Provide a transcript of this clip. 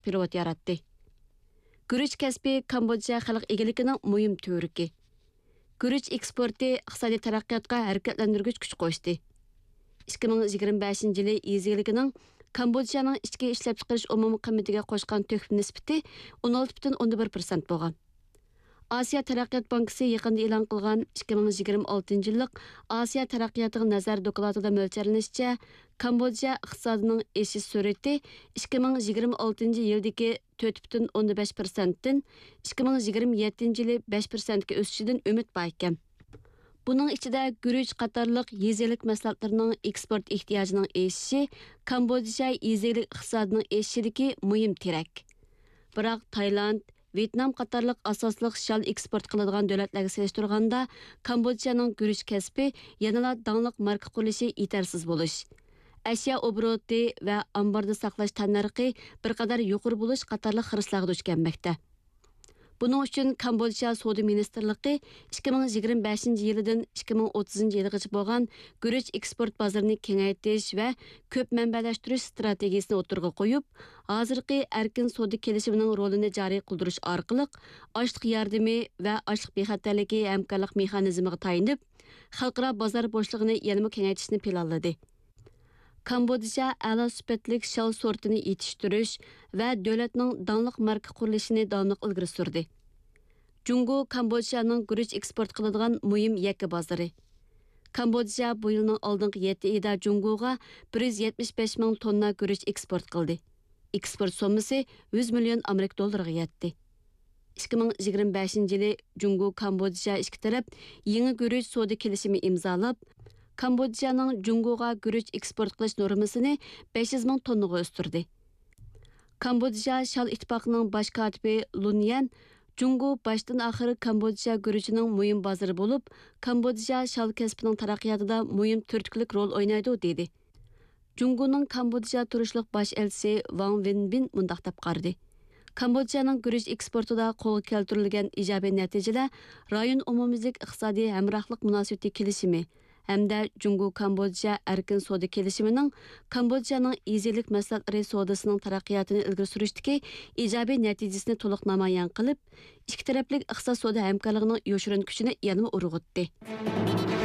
перевод yaratdi. Гүріч кәсбі Камбоджа халық игілігінің мұйым төрікі. Гүріч экспорты иқтисади taraqqiyotga harakatlendirici kuch qo'shdi. 2025 yılı izgiliginin Kamboджаның ichki ishlab chiqarish umumiy qiymatiga qo'shgan töhfa nisbati 16,1% bo'lgan. Asiya Taraqqiyot Bankası yaqında e'lon qilgan 2026 yillik Asiya taraqqiyotiga nazar dokladida mo'ljallanishcha, Kamboджа iqtisodining o'sish sur'ati 2026 yildagi 4,5%dan 2027 yili 5% ga o'sishidan umid bor ekan. Bunun içinde gürüç qatarlıq yezilik mahsulotlarının eksport ehtiyacının eşişi Kamboджа yezilik iqtisodinin eşişideki mühim terek. Biroq Tayland, Vietnam qatarlıq asoslıq shal eksport qiladigan davlatlarga solishtirganda Kamboджаның gürüç kasbi yanada dangliq marka qurilishi yetarsiz bo'lish. Ashyo obroti va ambarda saqlash tannarxi bir qadar yuqori bo'lish qatarlıq xiroslarga duch kelmoqda. Bunun üçün Kamboджа Savdo Ministerliği 2025 yıldan 2030 yılgacha bo'lgan gürüç eksport bozorini kengaytirish va ko'p manbalaштirish strategiyasini o'tirg'a qo'yib, hozirgi erkin savdo kelishimining rolini joriy qildirish orqali ochliq yordami va ochliq bexatarligi hamkorlik mexanizmiga tayinib, xalqaro bozor bo'shlig'ini yanada kengaytirishni planladi. Kamboджа a'lo sifatlik shal sortini yetishtirish va davlatning danliq marka qurilishini davomli ilgari surdi. Jungo Kamboджаның gürüç eksport qiladigan muhim yakka bozori. Kamboджа bu yilning oldingi 7 oyida Jungoga 175 ming tonna gürüç eksport qildi. Eksport sommasi 100 million Amerika dollariga yetdi. 2025 yili Jungo Kamboджа ikki taraf yangi gürüç savdo kelishimi imzolab, Kamboджаның Jungoga gürüç eksport qilish normasini 500 ming tonnaga o'stirdi. Kamboджа shal ittifoqining bosh kotibi Lunyan Jungo başdan axırı Kamboджа gürüçünün muhim bozori bo'lib, Kamboджа shal kasbining taraqqiyotida muhim turtkilik rol o'ynaydi dedi. Jungoning Kamboджа turishliq bosh elchisi Wang Wenbin mundaq deb qaradi. Kamboджаның gürüç eksportida qo'lga keltirilgan ijobiy natijalar rayon umumiylik iqtisodiy hamrohlik munosabati kelishimi hamda Jungo Kamboджа erkin savdo kelishimining Kamboджаның yezilik mahsulotlari savdosining taraqqiyotini ilgari surishdagi ijobiy natijasini to'liq namoyon qilib, ikki taraflik iqtisodiy savdo hamkorligining yoshirin kuchini yanada urg'utdi.